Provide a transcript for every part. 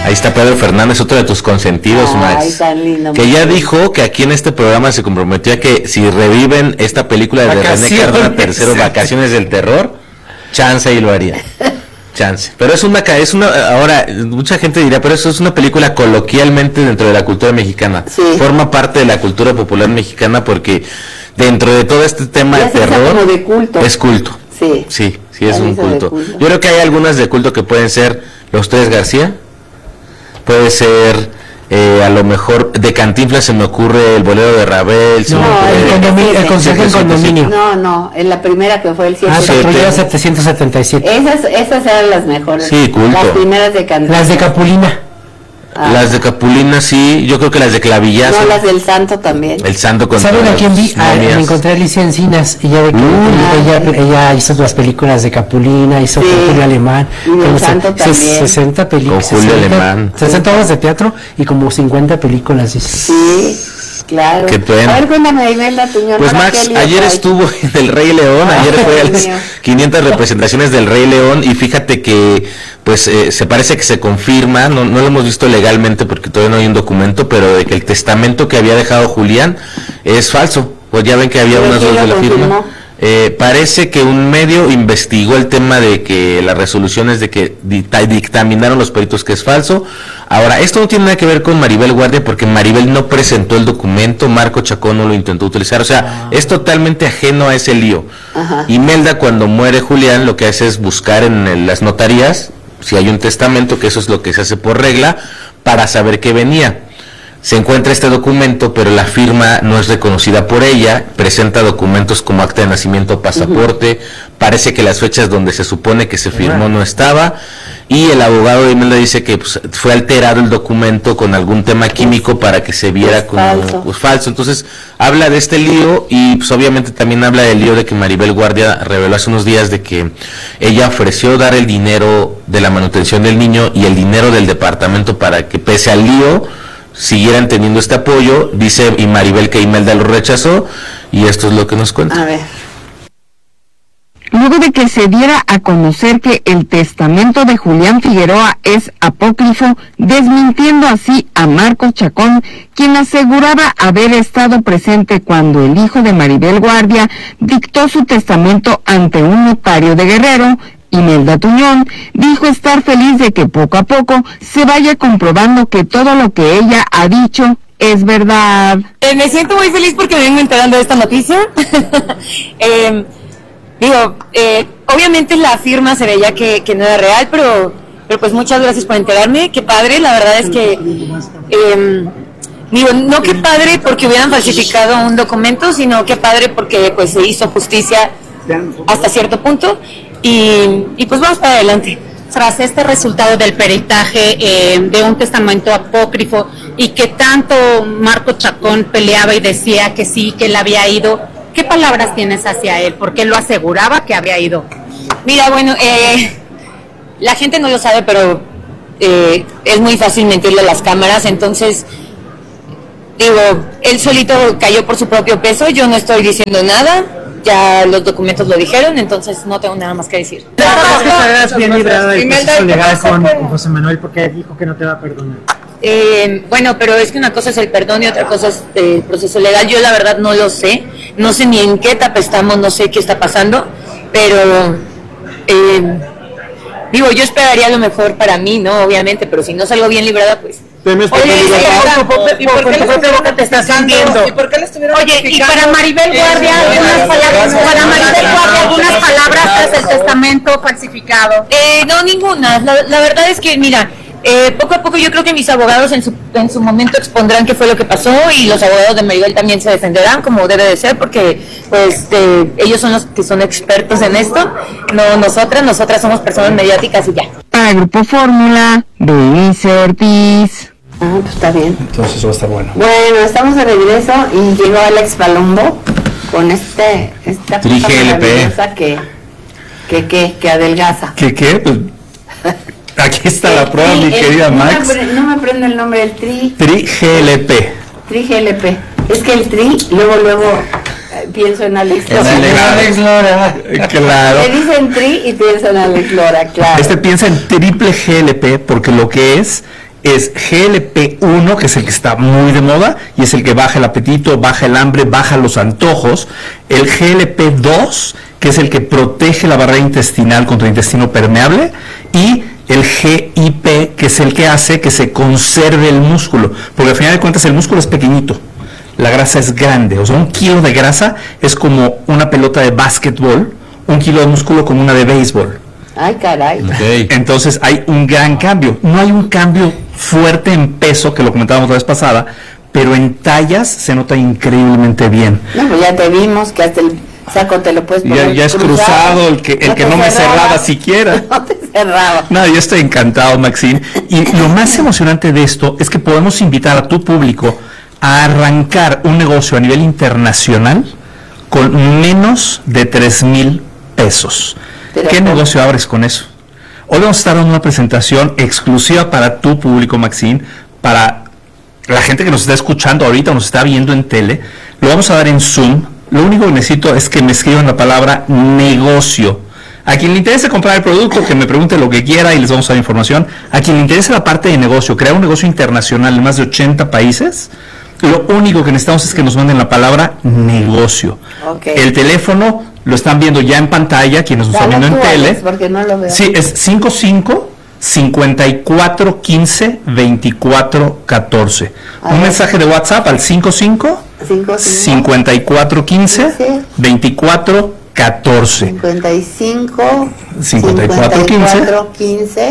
Ahí está Pedro Fernández, otro de tus consentidos, Max. Tan lindo, que ya dijo que aquí en este programa se comprometió a que si reviven esta película de René Cardona III, Vacaciones del Terror, chance y lo haría. Chance. Pero es una, ahora, mucha gente dirá, pero eso es una película coloquialmente dentro de la cultura mexicana. Sí. Forma parte de la cultura popular mexicana porque dentro de todo este tema de terror, como de culto. Es culto. Sí, es un culto. Yo creo que hay algunas de culto que pueden ser Los Tres García, puede ser a lo mejor de Cantinflas se me ocurre El Bolero de Ravel, el consejo en condominio. No, en la primera que fue el 777. Esas eran las mejores. Sí, culto. Las primeras de Cantinflas. Las de Capulina. Las de Capulina, sí, yo creo que las de Clavillazo. No, las del Santo también. El Santo con ¿Saben a quién vi? Me encontré a Alicia Encinas. Ella hizo las películas de Capulina, hizo Julio Alemán. Y del Santo también. 60 películas. Con Julio Alemán. 60 obras de teatro y como 50 películas. Sí, claro. Qué pena. A ver, cuéntame, Imelda Tuñón. Pues Max, ayer estuvo en El Rey León, ayer fue a las 500 representaciones del Rey León y fíjate que pues se parece que se confirma, no lo hemos visto legalmente porque todavía no hay un documento, pero de que el testamento que había dejado Julián es falso. Pues ya ven que había unas dos de la firma. Parece que un medio investigó el tema de que las resoluciones de que dictaminaron los peritos que es falso. Ahora, esto no tiene nada que ver con Maribel Guardia porque Maribel no presentó el documento, Marco Chacón no lo intentó utilizar, o sea, es totalmente ajeno a ese lío. Imelda, cuando muere Julián, lo que hace es buscar en las notarías si hay un testamento, que eso es lo que se hace por regla, para saber qué venía. Se encuentra este documento, pero la firma no es reconocida por ella, presenta documentos como acta de nacimiento, pasaporte, parece que las fechas donde se supone que se firmó no estaba, y el abogado de Imelda dice que pues, fue alterado el documento con algún tema químico para que se viera como falso. Entonces habla de este lío y pues obviamente también habla del lío de que Maribel Guardia reveló hace unos días de que ella ofreció dar el dinero de la manutención del niño y el dinero del departamento para que pese al lío siguieran teniendo este apoyo. Dice y Maribel que Imelda lo rechazó y esto es lo que nos cuenta. A ver. Luego de que se diera a conocer que el testamento de Julián Figueroa es apócrifo, desmintiendo así a Marcos Chacón, quien aseguraba haber estado presente cuando el hijo de Maribel Guardia dictó su testamento ante un notario de Guerrero, Imelda Tuñón dijo estar feliz de que poco a poco se vaya comprobando que todo lo que ella ha dicho es verdad. Me siento muy feliz porque me vengo enterando de esta noticia. Obviamente la firma se veía que no era real, pero pues muchas gracias por enterarme, qué padre, la verdad es que, no qué padre porque hubieran falsificado un documento, sino qué padre porque pues se hizo justicia hasta cierto punto, y pues vamos para adelante. Tras este resultado del peritaje de un testamento apócrifo y que tanto Marco Chacón peleaba y decía que sí, que él había ido, ¿qué palabras tienes hacia él? Porque él lo aseguraba que había ido. Mira, bueno, la gente no lo sabe, pero es muy fácil mentirle a las cámaras, entonces, él solito cayó por su propio peso, yo no estoy diciendo nada, ya los documentos lo dijeron, entonces no tengo nada más que decir. Estarás bien librado del proceso legal con José Manuel porque dijo que no te va a perdonar. Bueno, pero es que una cosa es el perdón y otra cosa es el proceso legal. Yo la verdad no lo sé, no sé ni en qué etapa estamos, no sé qué está pasando, pero yo esperaría lo mejor para mí, ¿no? Obviamente, pero si no salgo bien librada, pues... Oye, ¿y por qué te estás sintiendo? Oye, y para Maribel Guardia, algunas palabras tras el testamento falsificado. No, ninguna. La verdad es que, mira, poco a poco yo creo que mis abogados en su momento expondrán qué fue lo que pasó y los abogados de Maribel también se defenderán como debe de ser porque pues ellos son los que son expertos en esto, no nosotras somos personas mediáticas y ya. Para Grupo Fórmula, Denise Ortiz. Pues está bien. Entonces va a estar bueno. Bueno, estamos de regreso y llegó Alex Palombo con esta Tri-GLP que adelgaza. ¿Qué? Pues aquí está la prueba, mi querida Max. No me aprendo el nombre del Tri-GLP. Tri-GLP. Es que el tri, luego pienso en Alex Lora. Alex Lora. Claro. Me dicen tri y pienso en Alex Lora, claro. Piensa en triple GLP porque lo que es es GLP-1, que es el que está muy de moda y es el que baja el apetito, baja el hambre, baja los antojos. El GLP-2, que es el que protege la barrera intestinal contra el intestino permeable. Y el GIP, que es el que hace que se conserve el músculo. Porque al final de cuentas el músculo es pequeñito, la grasa es grande. O sea, 1 kilo de grasa es como una pelota de básquetbol, 1 kilo de músculo como una de béisbol. Ay, caray. Ok. Entonces hay un gran cambio. No hay un cambio fuerte en peso, que lo comentábamos la vez pasada, pero en tallas se nota increíblemente bien. No, pues ya te vimos que hasta el saco te lo puedes poner Ya es cruzado, el que no me cerraba siquiera. No te cerraba. No, yo estoy encantado, Maxine. Y lo más emocionante de esto es que podemos invitar a tu público a arrancar un negocio a nivel internacional con menos de 3,000 pesos. Pero ¿Qué ¿cómo? negocio abres con eso? Hoy vamos a estar dando una presentación exclusiva para tu público, Maxine, para la gente que nos está escuchando ahorita o nos está viendo en tele. Lo vamos a dar en Zoom. Lo único que necesito es que me escriban la palabra negocio. A quien le interese comprar el producto, que me pregunte lo que quiera y les vamos a dar información. A quien le interese la parte de negocio, crear un negocio internacional en más de 80 países, lo único que necesitamos es que nos manden la palabra negocio. Ok. El teléfono lo están viendo ya en pantalla, quienes nos están Dale viendo en tú, tele. Alex, porque no lo veo. Sí, es 55-5415-2414. A Un ver. mensaje de WhatsApp al 55-5415-2414. 55 5415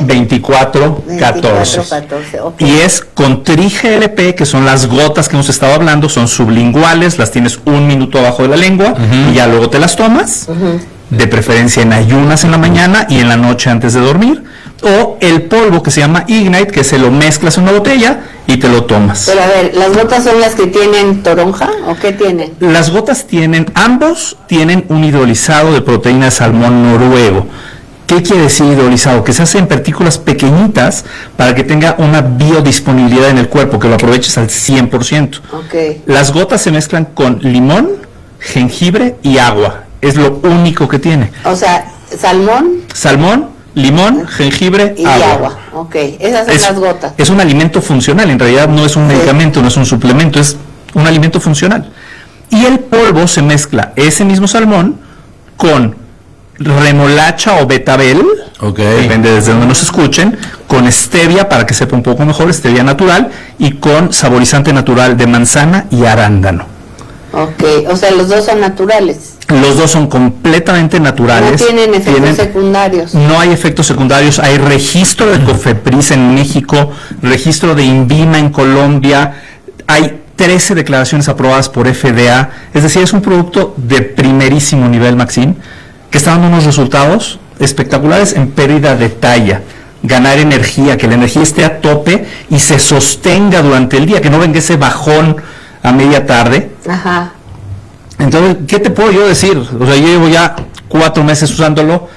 2414. Ok. Y es con TriGLP, que son las gotas que hemos estado hablando, son sublinguales, las tienes 1 minuto abajo de la lengua y ya luego te las tomas, de preferencia en ayunas en la mañana y en la noche antes de dormir, o el polvo que se llama Ignite, que se lo mezclas en una botella y te lo tomas. Pero a ver, ¿las gotas son las que tienen toronja o qué tienen? Las gotas ambos tienen un hidrolizado de proteína de salmón noruego. ¿Qué quiere decir hidrolizado? Que se hace en partículas pequeñitas para que tenga una biodisponibilidad en el cuerpo, que lo aproveches al 100%. Ok. Las gotas se mezclan con limón, jengibre y agua. Es lo único que tiene. O sea, salmón Salmón, limón, jengibre, y agua. Ok, esas son las gotas. Es un alimento funcional, en realidad no es un medicamento, no es un suplemento, es un alimento funcional. Y el polvo se mezcla ese mismo salmón con remolacha o betabel, Ok. depende desde donde nos escuchen, con stevia para que sepa un poco mejor, stevia natural, y con saborizante natural de manzana y arándano. Ok, o sea, los dos son naturales. Los dos son completamente naturales. No tienen efectos secundarios. No hay efectos secundarios. Hay registro de COFEPRIS en México, registro de INVIMA en Colombia. Hay 13 declaraciones aprobadas por FDA. Es decir, es un producto de primerísimo nivel, Maxine, que está dando unos resultados espectaculares en pérdida de talla, ganar energía, que la energía esté a tope y se sostenga durante el día, que no venga ese bajón a media tarde. Ajá. Entonces, ¿qué te puedo yo decir? O sea, yo llevo ya 4 meses usándolo.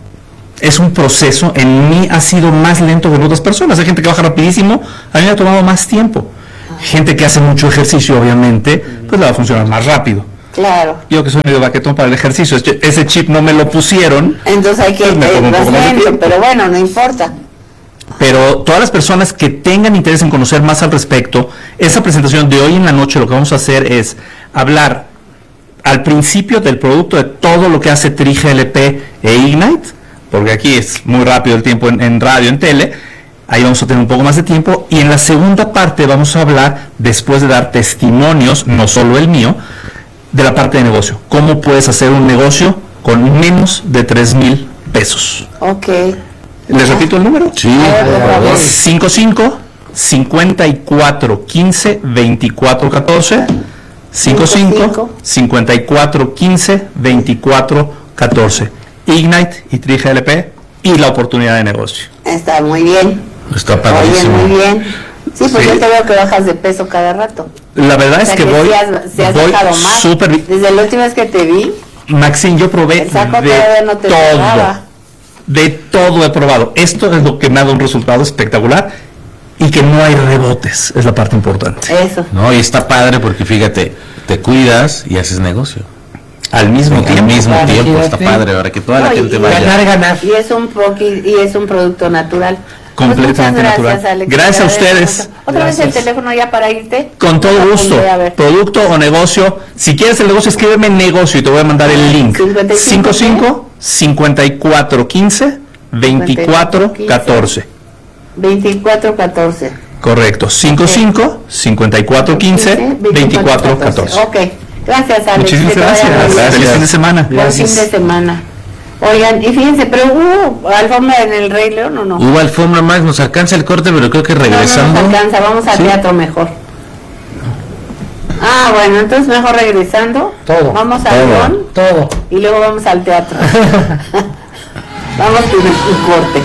Es un proceso, en mí ha sido más lento que en otras personas. Hay gente que baja rapidísimo, a mí me ha tomado más tiempo. Gente que hace mucho ejercicio, obviamente, pues le va a funcionar más rápido. Claro. Yo que soy medio baquetón para el ejercicio, ese chip no me lo pusieron. Entonces hay que Pues me toma un más poco más de lento, tiempo. pero bueno, no importa. Pero todas las personas que tengan interés en conocer más al respecto, esa presentación de hoy en la noche lo que vamos a hacer es hablar al principio del producto, de todo lo que hace TriGLP e Ignite, porque aquí es muy rápido el tiempo en radio, en tele, ahí vamos a tener un poco más de tiempo, y en la segunda parte vamos a hablar, después de dar testimonios, no solo el mío, de la parte de negocio. ¿Cómo puedes hacer un negocio con menos de 3,000 pesos? Ok. ¿Les repito el número? Sí, A ver, por favor. 55 54 15 24 14 55 54 15 24 14. Ignite y TriGLP y la oportunidad de negocio. Está muy bien. está Oye, padrísimo. muy bien. Sí, pues Sí. yo te veo que bajas de peso cada rato. La verdad O es sea que voy, sí has voy bajado más. súper bien. Desde la última vez que te vi, Maxine, yo probé el saco de todavía no te todo. pegaba. De todo he probado. Esto es lo que me ha dado un resultado espectacular y que no hay rebotes. Es la parte importante. Eso. No, y está padre porque fíjate, te cuidas y haces negocio. Al mismo Al tiempo. mismo claro, tiempo, sí, está sí. padre, para que toda la No, gente y vaya. ganar. Y es un producto natural. completamente Muchas natural. gracias, Alex. Gracias a Te agradezco ustedes. mucho. Otra vez el teléfono ya para irte. Con todo Lo gusto. apunté, a ver. Producto o negocio. Si quieres el negocio, escríbeme negocio y te voy a mandar el link. 55 54 15 24 14. 2414. Correcto. 55 54 15 24 14. Ok. Gracias, Alex. Muchísimas Que te vaya gracias. muy bien. Feliz fin de semana. Buen fin de semana. Oigan, y fíjense, pero hubo alfombra en el Rey León o no? Hubo alfombra, Max, nos alcanza el corte, pero creo que regresando. No nos alcanza, vamos al teatro mejor. Ah, bueno, entonces mejor regresando. Todo. Vamos al Todo. León Todo. y luego vamos al teatro. Vamos con un corte.